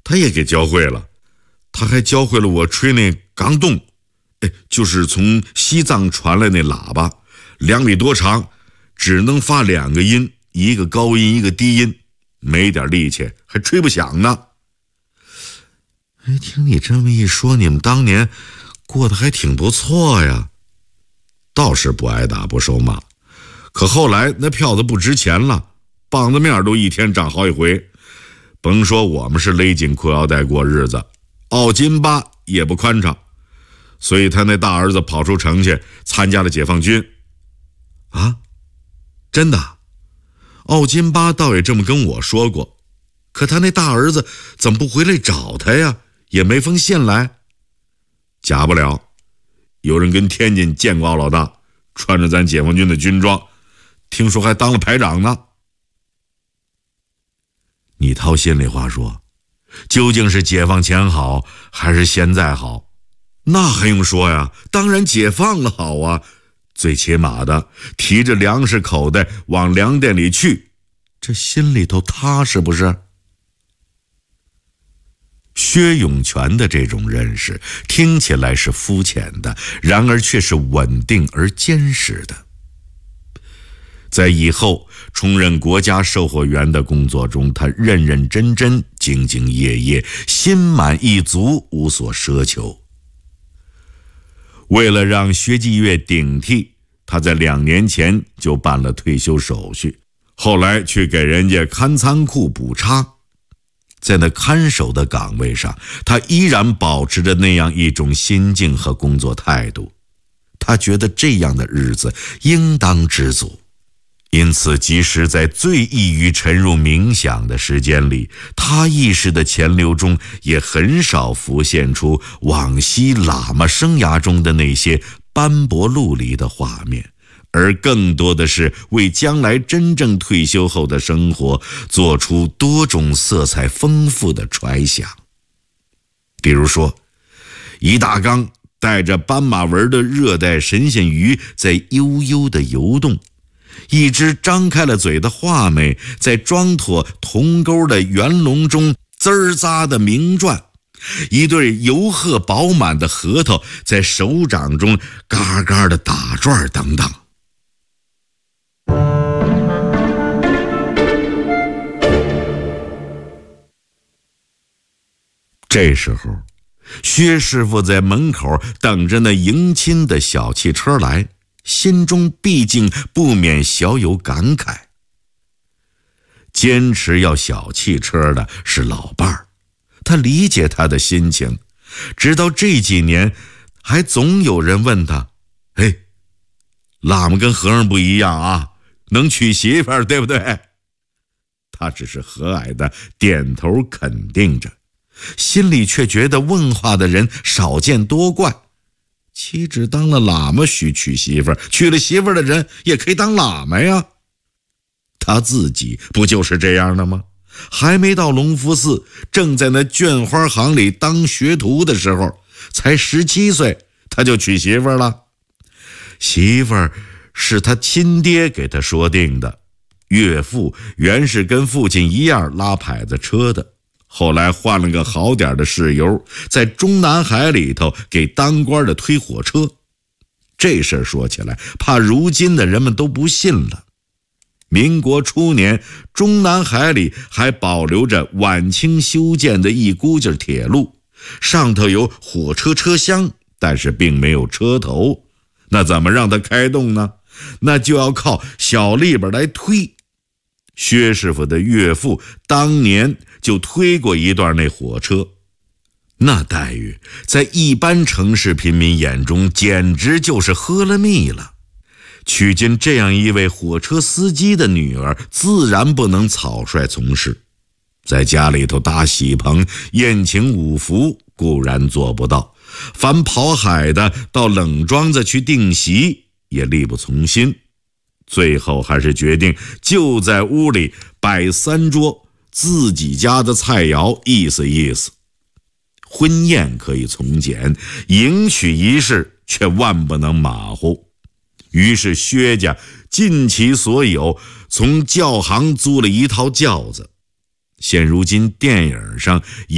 他也给教会了。他还教会了我吹那钢洞，就是从西藏传来那喇叭，2米多长，只能发2个音，一个高音一个低音，没点力气还吹不响呢。听你这么一说，你们当年过得还挺不错呀。倒是不挨打不受骂，可后来那票子不值钱了，棒子面都一天涨好几回。甭说我们是勒紧裤腰带过日子，奥金巴也不宽敞，所以他那大儿子跑出城去参加了解放军。啊，真的？奥金巴倒也这么跟我说过，可他那大儿子怎么不回来找他呀？也没封信来。假不了，有人跟天津见过奥老大，穿着咱解放军的军装，听说还当了排长呢。你掏心里话说，究竟是解放前好还是现在好？那还用说呀，当然解放了好啊，最起码的提着粮食口袋往粮店里去，这心里头踏实不是？薛永泉的这种认识听起来是肤浅的，然而却是稳定而坚实的。在以后充任国家售货员的工作中，他认认真真、兢兢业业，心满意足，无所奢求。为了让薛继月顶替，他在2年前就办了退休手续，后来去给人家看仓库补差。在那看守的岗位上，他依然保持着那样一种心境和工作态度。他觉得这样的日子应当知足，因此即使在最易于沉入冥想的时间里，他意识的潜流中也很少浮现出往昔喇嘛生涯中的那些斑驳陆离的画面，而更多的是为将来真正退休后的生活做出多种色彩丰富的揣想。比如说，一大缸带着斑马纹的热带神仙鱼在悠悠地游动，一只张开了嘴的画眉在装妥铜钩的圆笼中滋儿扎的鸣转，一对油褐饱满的核桃在手掌中嘎嘎的打转等等。这时候，薛师傅在门口等着那迎亲的小汽车来，心中毕竟不免小有感慨。坚持要小汽车的是老伴儿，他理解他的心情，直到这几年还总有人问他，喇嘛跟和尚不一样啊，能娶媳妇儿对不对？他只是和蔼的点头肯定着，心里却觉得问话的人少见多怪。岂止当了喇嘛需娶媳妇儿，娶了媳妇儿的人也可以当喇嘛呀。他自己不就是这样的吗？还没到隆福寺，正在那绢花行里当学徒的时候，才17岁，他就娶媳妇儿了。媳妇儿是他亲爹给他说定的，岳父原是跟父亲一样拉牌子车的，后来换了个好点的事由，在中南海里头给当官的推火车。这事儿说起来，怕如今的人们都不信了。民国初年，中南海里还保留着晚清修建的一股劲铁路，上头有火车车厢，但是并没有车头。那怎么让它开动呢？那就要靠小利本来推。薛师傅的岳父当年就推过一段那火车，那待遇在一般城市贫民眼中简直就是喝了蜜了。娶进这样一位火车司机的女儿，自然不能草率从事。在家里头搭喜棚宴请五福固然做不到，凡跑海的到冷庄子去定席也力不从心。最后还是决定就在屋里摆3桌自己家的菜肴，意思意思。婚宴可以从简，迎娶仪式却万不能马虎。于是薛家尽其所有，从轿行租了一套轿子。现如今电影上